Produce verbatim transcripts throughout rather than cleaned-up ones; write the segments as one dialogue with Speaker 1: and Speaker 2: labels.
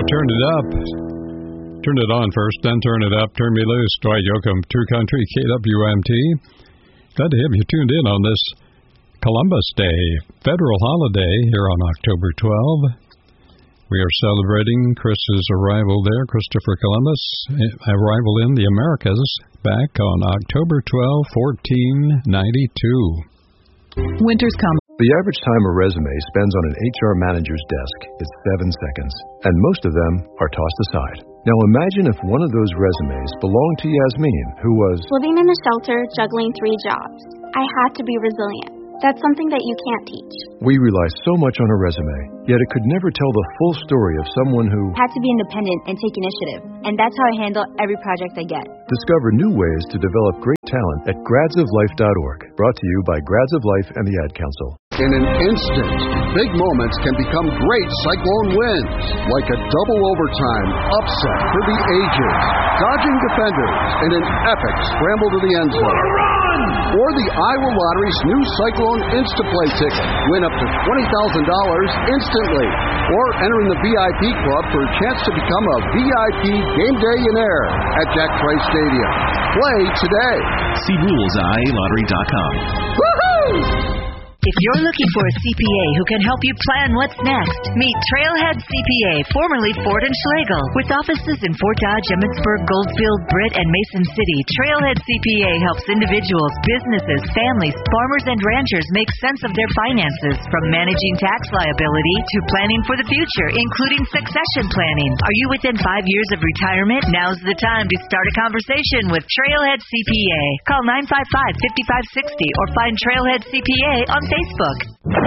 Speaker 1: turn it up. Turn it on first, then turn it up. Turn me loose. Dwight Yoakam, True Country, K W M T. Glad to have you tuned in on this Columbus Day, federal holiday here on October twelfth. We are celebrating Chris's arrival there, Christopher Columbus, arrival in the Americas back on October twelfth, fourteen ninety-two.
Speaker 2: Winter's come.
Speaker 3: The average time a resume spends on an H R manager's desk is seven seconds, and most of them are tossed aside. Now imagine if one of those resumes belonged to Yasmin, who was
Speaker 4: living in a shelter, juggling three jobs. I had to be resilient. That's something that you can't teach.
Speaker 3: We rely so much on a resume, yet it could never tell the full story of someone who
Speaker 5: had to be independent and take initiative. And that's how I handle every project I get.
Speaker 3: Discover new ways to develop great talent at grads of life dot org. Brought to you by Grads of Life and the Ad Council.
Speaker 6: In an instant, big moments can become great Cyclone wins, like a double overtime upset for the ages, dodging defenders in an epic scramble to the end zone. Or the Iowa Lottery's new Cyclone Instaplay ticket. Win up to twenty thousand dollars instantly. Or enter in the V I P club for a chance to become a V I P game day-inaire at Jack Trice Stadium. Play today.
Speaker 7: See rules at I A lottery dot com.
Speaker 6: Woohoo!
Speaker 8: If you're looking for a C P A who can help you plan what's next, meet Trailhead C P A, formerly Ford and Schlegel. With offices in Fort Dodge, Emmitsburg, Goldfield, Britt, and Mason City, Trailhead C P A helps individuals, businesses, families, farmers, and ranchers make sense of their finances, from managing tax liability to planning for the future, including succession planning. Are you within five years of retirement? Now's the time to start a conversation with Trailhead C P A. Call nine five five, five five six zero or find Trailhead C P A on Facebook. Facebook.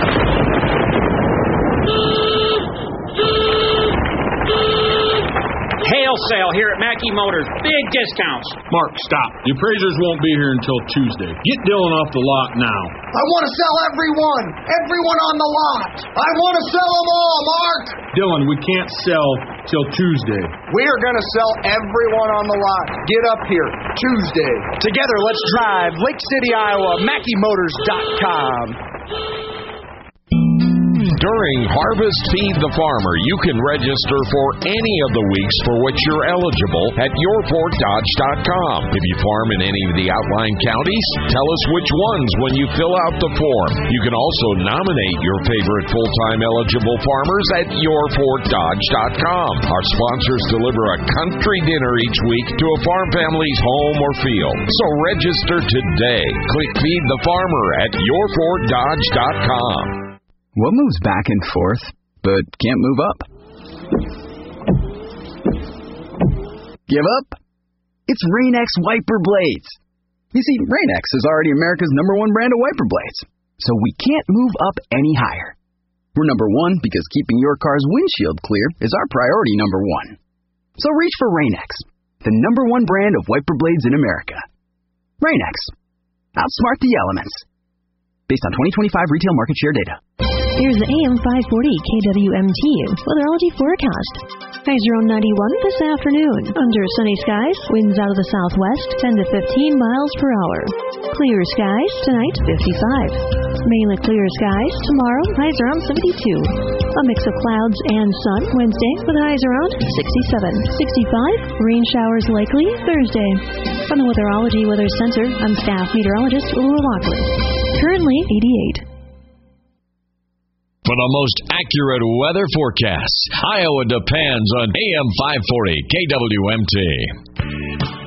Speaker 9: Hail sale here at Mackey Motors. Big discounts.
Speaker 10: Mark, stop. The appraisers won't be here until Tuesday. Get Dylan off the lot now.
Speaker 11: I want to sell everyone. Everyone on the lot. I want to sell them all, Mark.
Speaker 10: Dylan, we can't sell till Tuesday.
Speaker 11: We are going to sell everyone on the lot. Get up here Tuesday. Together, let's drive. Lake City, Iowa. Mackey Motors dot com.
Speaker 12: During Harvest Feed the Farmer, you can register for any of the weeks for which you're eligible at your fort dodge dot com. If you farm in any of the outlying counties, tell us which ones when you fill out the form. You can also nominate your favorite full-time eligible farmers at your fort dodge dot com. Our sponsors deliver a country dinner each week to a farm family's home or field. So register today. Click Feed the Farmer at your fort dodge dot com.
Speaker 13: What moves back and forth, but can't move up? Give up? It's Rain-X wiper blades. You see, Rain-X is already America's number one brand of wiper blades, so we can't move up any higher. We're number one because keeping your car's windshield clear is our priority number one. So reach for Rain-X, the number one brand of wiper blades in America. Rain-X. Outsmart the elements. Based on twenty twenty-five retail market share data.
Speaker 14: Here's the A M five forty K W M T weatherology forecast. Highs around ninety-one this afternoon. Under sunny skies, winds out of the southwest, ten to fifteen miles per hour. Clear skies tonight, fifty-five. Mainly clear skies tomorrow, highs around seventy-two. A mix of clouds and sun Wednesday with highs around sixty-seven. sixty-five, rain showers likely Thursday. From the Weatherology Weather Center, I'm staff meteorologist Laura Lockley. Currently eighty-eight.
Speaker 12: For the most accurate weather forecasts, Iowa depends on A M five forty K W M T.